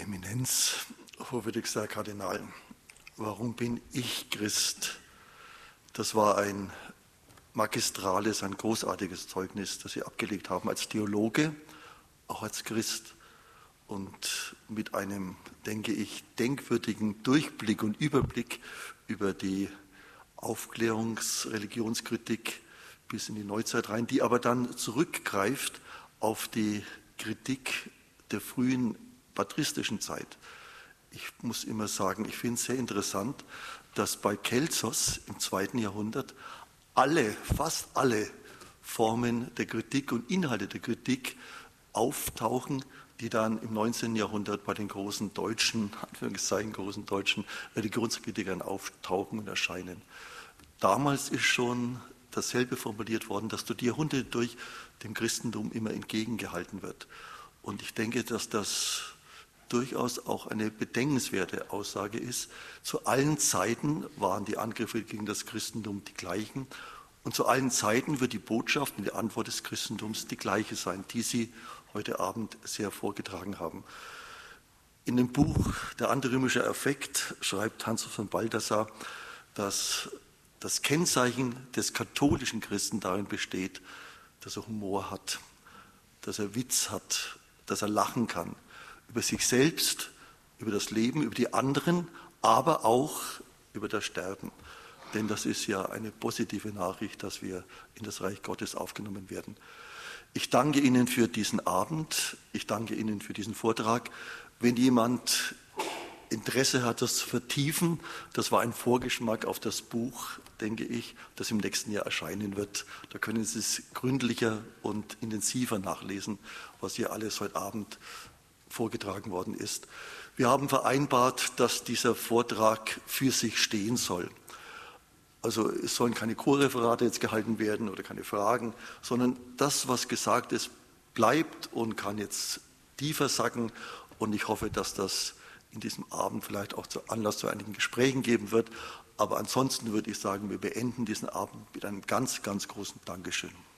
Eminenz, hochwürdigster Herr Kardinal, warum bin ich Christ? Das war ein magistrales, ein großartiges Zeugnis, das Sie abgelegt haben als Theologe, auch als Christ und mit einem, denke ich, denkwürdigen Durchblick und Überblick über die Aufklärungs-Religionskritik bis in die Neuzeit rein, die aber dann zurückgreift auf die Kritik der frühen patristischen Zeit. Ich muss immer sagen, ich finde es sehr interessant, dass bei Kelsos im 2. Jahrhundert fast alle Formen der Kritik und Inhalte der Kritik auftauchen, die dann im 19. Jahrhundert bei den großen deutschen, Anführungszeichen großen deutschen Religionskritikern auftauchen und erscheinen. Damals ist schon dasselbe formuliert worden, das durch die Jahrhunderte durch dem Christentum immer entgegengehalten wird. Und ich denke, dass das durchaus auch eine bedenkenswerte Aussage ist. Zu allen Zeiten waren die Angriffe gegen das Christentum die gleichen und zu allen Zeiten wird die Botschaft und die Antwort des Christentums die gleiche sein, die Sie heute Abend sehr vorgetragen haben. In dem Buch Der antirömische Affekt schreibt Hans von Balthasar, dass das Kennzeichen des katholischen Christen darin besteht, dass er Humor hat, dass er Witz hat, dass er lachen kann. Über sich selbst, über das Leben, über die anderen, aber auch über das Sterben. Denn das ist ja eine positive Nachricht, dass wir in das Reich Gottes aufgenommen werden. Ich danke Ihnen für diesen Abend, ich danke Ihnen für diesen Vortrag. Wenn jemand Interesse hat, das zu vertiefen, das war ein Vorgeschmack auf das Buch, denke ich, das im nächsten Jahr erscheinen wird. Da können Sie es gründlicher und intensiver nachlesen, was hier alles heute Abend vorgetragen worden ist. Wir haben vereinbart, dass dieser Vortrag für sich stehen soll. Also es sollen keine Chorreferate jetzt gehalten werden oder keine Fragen, sondern das, was gesagt ist, bleibt und kann jetzt tiefer sacken. Und ich hoffe, dass das in diesem Abend vielleicht auch Anlass zu einigen Gesprächen geben wird. Aber ansonsten würde ich sagen, wir beenden diesen Abend mit einem ganz, ganz großen Dankeschön.